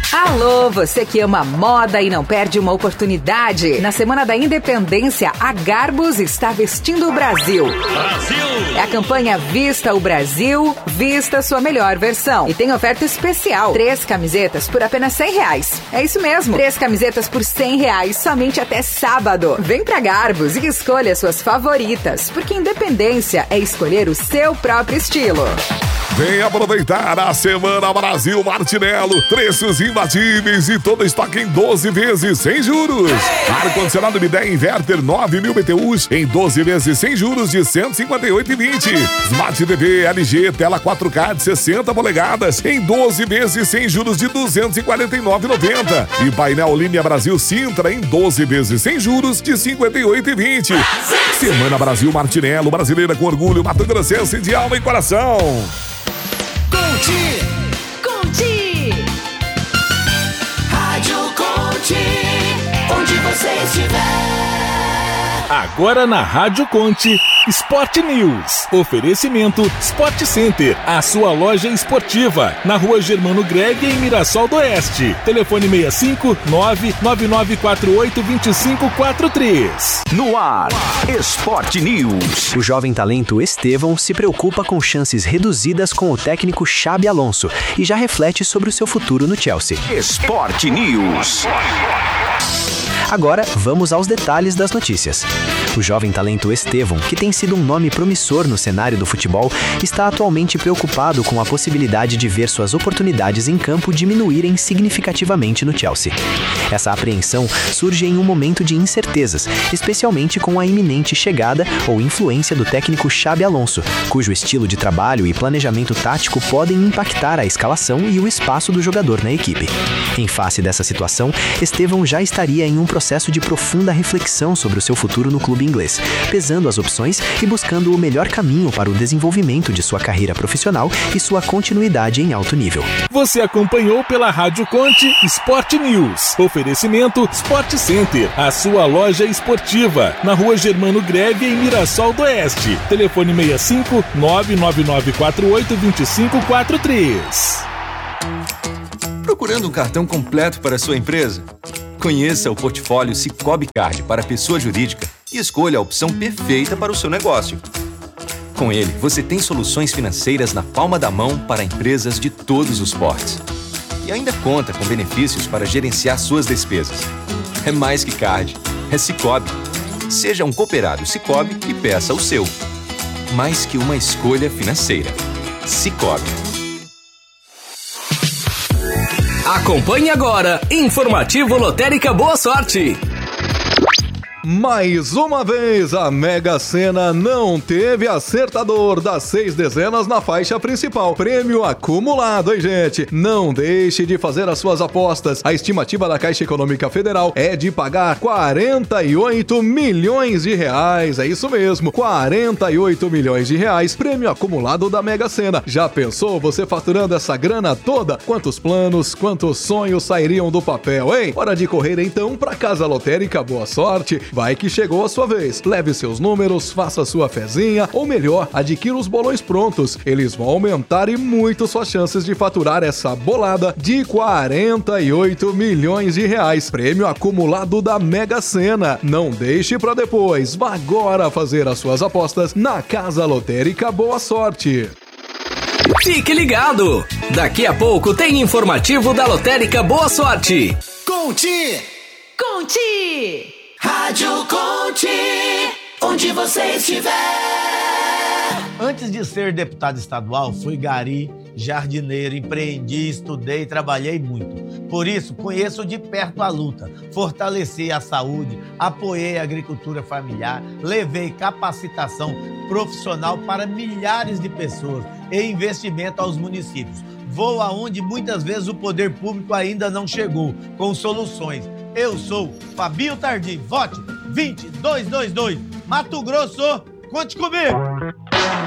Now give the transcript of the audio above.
Alô, você que ama moda e não perde uma oportunidade. Na Semana da Independência, a Garbus está vestindo o Brasil. É a campanha Vista o Brasil, vista sua melhor versão. E tem oferta especial, 3 camisetas por apenas R$100. É isso mesmo, 3 camisetas por R$100, somente até sábado. Vem pra Garbus e escolha suas favoritas, porque independência é escolher o seu próprio estilo. Vem aproveitar a Semana Brasil Martinello. Preços imbatíveis e todo estoque em 12 vezes sem juros. Ar-condicionado Midea Inverter 9.000 BTUs em 12 vezes sem juros de R$ 158,20. Smart TV LG tela 4K de 60 polegadas em 12 vezes sem juros de R$ 249,90. E painel Linha Brasil Sintra em 12 vezes sem juros de R$ 58,20. Semana Brasil Martinello, brasileira com orgulho, Mato Grossense de alma e coração. Conte! Rádio Conte, onde você estiver. Agora na Rádio Conte, Sport News. Oferecimento Sport Center, a sua loja esportiva. Na Rua Germano Greg, em Mirassol do Oeste. Telefone 65 999482543. No ar, Sport News. O jovem talento Estevão se preocupa com chances reduzidas com o técnico Xabi Alonso e já reflete sobre o seu futuro no Chelsea. Sport News. Agora, vamos aos detalhes das notícias. O jovem talento Estevão, que tem sido um nome promissor no cenário do futebol, está atualmente preocupado com a possibilidade de ver suas oportunidades em campo diminuírem significativamente no Chelsea. Essa apreensão surge em um momento de incertezas, especialmente com a iminente chegada ou influência do técnico Xabi Alonso, cujo estilo de trabalho e planejamento tático podem impactar a escalação e o espaço do jogador na equipe. Em face dessa situação, Estevão já estaria em um processo de profunda reflexão sobre o seu futuro no clube inglês, pesando as opções e buscando o melhor caminho para o desenvolvimento de sua carreira profissional e sua continuidade em alto nível. Você acompanhou pela Rádio Conte Sport News. Oferecimento Sport Center, a sua loja esportiva. Na Rua Germano Greve, em Mirassol do Oeste. Telefone 65 999482543. Procurando um cartão completo para sua empresa? Conheça o portfólio Sicoob Card para pessoa jurídica e escolha a opção perfeita para o seu negócio. Com ele, você tem soluções financeiras na palma da mão para empresas de todos os portes. E ainda conta com benefícios para gerenciar suas despesas. É mais que card, é Sicoob. Seja um cooperado Sicoob e peça o seu. Mais que uma escolha financeira. Sicoob. Acompanhe agora, Informativo Lotérica Boa Sorte. Mais uma vez, a Mega Sena não teve acertador das 6 dezenas na faixa principal. Prêmio acumulado, hein, gente? Não deixe de fazer as suas apostas. A estimativa da Caixa Econômica Federal é de pagar 48 milhões de reais. É isso mesmo, 48 milhões de reais, prêmio acumulado da Mega Sena. Já pensou você faturando essa grana toda? Quantos planos, quantos sonhos sairiam do papel, hein? Hora de correr então pra Casa Lotérica Boa Sorte. Vai que chegou a sua vez. Leve seus números, faça sua fezinha, ou melhor, adquira os bolões prontos. Eles vão aumentar e muito suas chances de faturar essa bolada de 48 milhões de reais. Prêmio acumulado da Mega Sena. Não deixe pra depois. Vá agora fazer as suas apostas na Casa Lotérica Boa Sorte. Fique ligado! Daqui a pouco tem informativo da Lotérica Boa Sorte. Conte! Rádio Conte, onde você estiver. Antes de ser deputado estadual, fui gari, jardineiro, empreendi, estudei, trabalhei muito. Por isso, conheço de perto a luta. Fortaleci a saúde, apoiei a agricultura familiar, levei capacitação profissional para milhares de pessoas e investimento aos municípios. Vou aonde muitas vezes o poder público ainda não chegou, com soluções. Eu sou Fabinho Tardi, vote 20222, Mato Grosso, conte comigo!